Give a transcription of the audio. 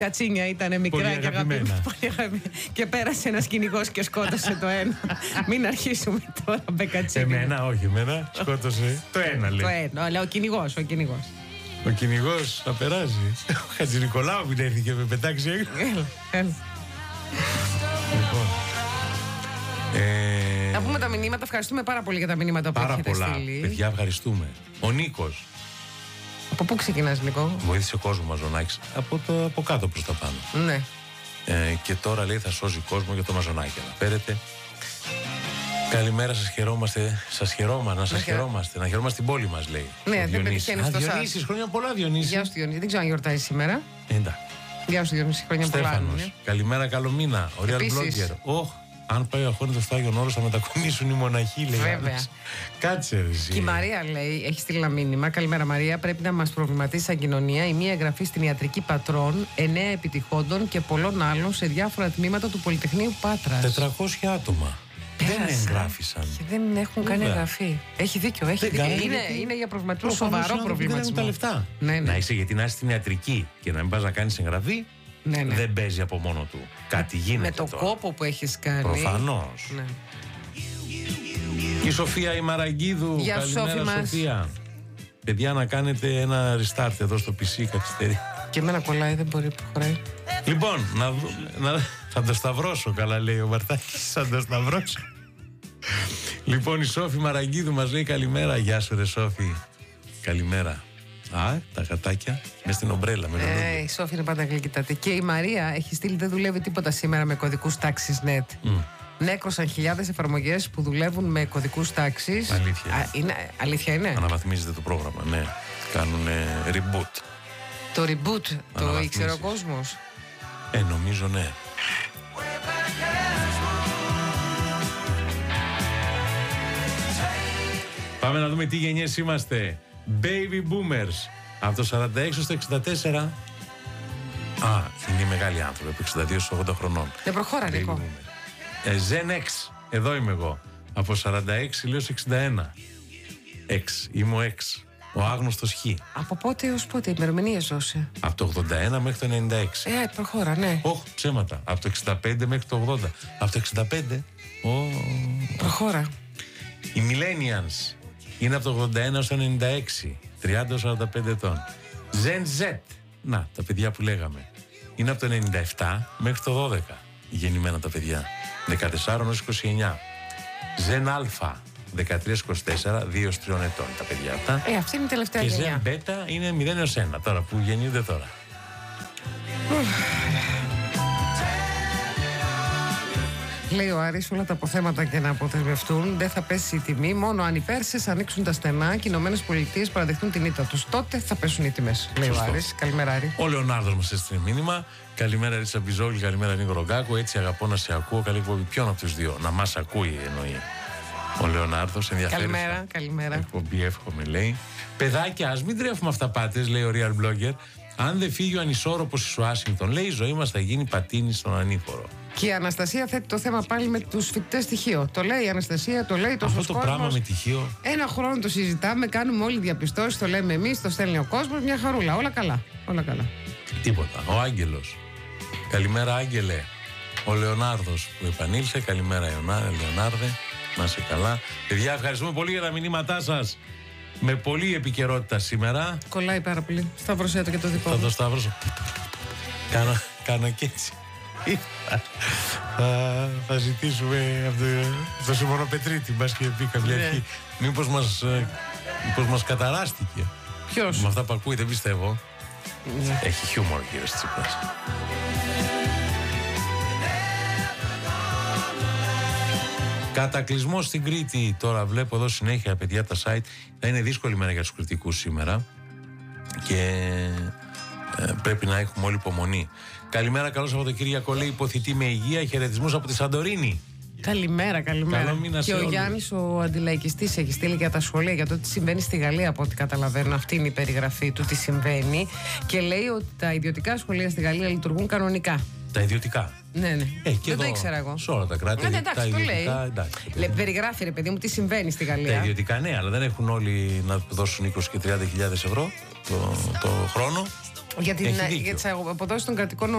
Κατσίνια ήταν μικρά και αγαπημένα. Και πέρασε ένας κυνηγός και σκότωσε το ένα. Μην αρχίσουμε τώρα με Κατσίνια. Εμένα, όχι, εμένα σκότωσε το ένα, λέει. Το ένα, αλλά ο κυνηγός. Ο κυνηγός θα περάσει. Ο Χατζηνικολάου μην έρθει και με πετάξει έξω. Έλα. Λοιπόν. Να πούμε τα μηνύματα. Ευχαριστούμε πάρα πολύ για τα μηνύματα που έχετε στείλει. Πάρα πολλά. Παιδιά, ευχαριστούμε. Ο Νίκος. Από πού ξεκινάς, Νικό? Βοήθησε κόσμο Μαζονάκης. Από κάτω προς τα πάνω. Ναι. Και τώρα λέει θα σώζει κόσμο για το Μαζονάκη. Αναφέρεται. Καλημέρα, σας χαιρόμαστε. Να χαιρόμαστε την πόλη μας, λέει. Ναι, δεν πετυχαίνει στο σας. Διονύσης, χρόνια πολλά, Διονύση. Γεια σου, Διονύση. Δεν ξέρω αν γιορτάζει σήμερα. Εντάξει. Γεια σου, Διονύση. Χρόνια πολλά. Στέφανος. Καλημέρα, καλό μήνα. Ο Real Blogger. Αν πάει ο Αχώνητος στο Άγιον Όρος θα μετακομίσουν οι μοναχοί, λέει. Βέβαια. Κάτσε ρε εσύ. Και η Μαρία λέει, έχει στείλει ένα μήνυμα. Καλημέρα Μαρία, πρέπει να μας προβληματίσει σαν κοινωνία η μία εγγραφή στην ιατρική πατρών 9 επιτυχόντων και πολλών άλλων σε διάφορα τμήματα του Πολυτεχνείου Πάτρας. 400 άτομα. Δεν εγγράφησαν. Και δεν έχουν κάνει εγγραφή. Έχει δίκιο. Είναι για προβληματισμό, σοβαρό προβληματισμό. Δεν έχουν τα λεφτά. Να είσαι, γιατί να είσαι στην ιατρική και να μην πας να κάνεις εγγραφή. Ναι. Δεν παίζει από μόνο του. Κάτι γίνεται. Με το τώρα. κόπο που έχεις κάνει. Προφανώς. Ναι. Η Σοφία η Μαραγκίδου. Γεια σου, καλημέρα, Σοφία. Παιδιά, να κάνετε ένα restart εδώ στο PC, καθυστερεί. Και εμένα κολλάει, δεν μπορεί που χωράει. Λοιπόν, θα το σταυρώσω, καλά λέει ο Μαρτάκης. Θα το σταυρώσω. Λοιπόν, η Σόφη Μαραγκίδου μας λέει καλημέρα. Γεια σου, ρε Σόφη. Καλημέρα. Τα γατάκια με στην ομπρέλα. Η Σόφη είναι πάντα γλυκητάτη. Και η Μαρία έχει στείλει, δεν δουλεύει τίποτα σήμερα με κωδικούς τάξης net. Νέκρωσαν χιλιάδες εφαρμογές που δουλεύουν με κωδικούς τάξης. Αλήθεια είναι. Αναβαθμίζεται το πρόγραμμα, ναι. Κάνουν reboot. Το reboot το ήξερε ο κόσμος. Νομίζω ναι. Πάμε να δούμε τι γενιές είμαστε. Baby Boomers. Από το 46 στο 64. Είναι οι μεγάλοι άνθρωποι από 62 στους 80 χρονών. Δεν προχώρα, Νίκο. Gen X. Εδώ είμαι εγώ. Από 46 λέω 61. X. Είμαι ο X. Ο άγνωστος Χ. Από πότε έως πότε η ημερομηνία ζώσε? Από το 81 μέχρι το 96. Προχώρα, ναι. Ψέματα. Από το 65 μέχρι το 80. Από το 65. Προχώρα. Οι Millennials είναι από το 81 έως το 96. 30 έως 45 ετών. Gen Z. Να, τα παιδιά που λέγαμε. Είναι από το 97 μέχρι το 12. Γεννημένα τα παιδιά. 14 έως 29. Gen Α. 13-24, 2-3 ετών τα παιδιά αυτά. Αυτή είναι η τελευταία γενιά. Και Gen Beta είναι 0 έως 1 τώρα που γεννιούνται τώρα. Λέει ο Άρης, όλα τα αποθέματα και να αποτελευτούν δεν θα πέσει η τιμή. Μόνο αν οι Πέρσες ανοίξουν τα στενά και οι Ηνωμένες Πολιτείες παραδεχτούν την ήττα τους. Τότε θα πέσουν οι τιμές. Λέει ο Άρης. Καλημέρα, Άρη. Ο Λεωνάρδος μας έστειλε μήνυμα. Καλημέρα, Ρίτσα Μπιζόγλη. Καλημέρα, Νίκο Ρογκάκου. Έτσι αγαπώ να σε ακούω. Καλή εκπομπή. Ποιον από τους δύο? Να μας ακούει εννοεί. Ο Λεωνάρδος, ενδιαφέρον. Καλημέρα. Εκπομπή, εύχομαι, λέει. Παιδάκια, ας μην τρέφουμε αυταπάτες, λέει ο Real Blogger. Αν δεν φύγει ο ανισόρροπος της Ουάσιγκτον, λέει, η ζωή μας θα γίνει πατίνι στον ανήφορο. Και η Αναστασία θέτει το θέμα πάλι με τους φοιτητές πτυχίο. Το λέει η Αναστασία, το λέει τόσο κόσμος. Αυτό το πράγμα με πτυχίο. Ένα χρόνο το συζητάμε, κάνουμε όλοι διαπιστώσεις, το λέμε εμείς, το στέλνει ο κόσμος, μια χαρούλα. Όλα καλά. Τίποτα. Ο Άγγελος. Καλημέρα, Άγγελε. Ο Λεωνάρδος που επανήλθε. Καλημέρα, Λεωνάρδε. Να είσαι καλά. Παιδιά, ευχαριστούμε πολύ για τα μηνύματά σας. Με πολλή επικαιρότητα σήμερα. Κολλάει πάρα πολύ. Σταυρωσέ το και το δικό μου. Θα το σταυρώσω. Κάνω και έτσι. Θα ζητήσουμε από το Σιμώνο Πετρίτη, μπας και πει καμιά αρχή. Μήπως μας καταράστηκε. Ποιος? Με αυτά που ακούει, δεν πιστεύω. Έχει χιούμορ ο κύριος Τσίπρας. Κατακλυσμός στην Κρήτη. Τώρα βλέπω εδώ συνέχεια, παιδιά, τα site. Θα είναι δύσκολη μέρα για τους κριτικούς σήμερα. Και πρέπει να έχουμε όλη υπομονή. Καλημέρα, καλό Σαββατοκύριακο, λέει, υποθητή με υγεία. Χαιρετισμούς από τη Σαντορίνη. Καλημέρα. Και ο Γιάννης, ο αντιλαϊκιστής, έχει στείλει για τα σχολεία, για το τι συμβαίνει στη Γαλλία, από ό,τι καταλαβαίνω. Αυτή είναι η περιγραφή του τι συμβαίνει. Και λέει ότι τα ιδιωτικά σχολεία στη Γαλλία λειτουργούν κανονικά. Τα ιδιωτικά. Ναι. Και δεν το ήξερα εγώ. Σε όλα τα κράτη. Εντάξει, τα ιδιωτικά, το λέει. Περιγράφει, ρε παιδί μου, τι συμβαίνει στη Γαλλία. Τα ιδιωτικά, ναι, αλλά δεν έχουν όλοι να δώσουν 20 και 30.000 ευρώ. το χρόνο. Για τις αποδόσεις των κρατικών